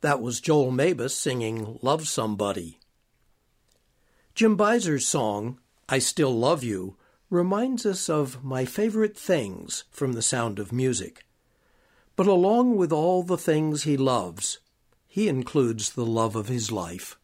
That was Joel Mabus singing Love Somebody. Jim Beiser's song, I Still Love You, reminds us of my favorite things from The Sound of Music. But along with all the things he loves, he includes the love of his life.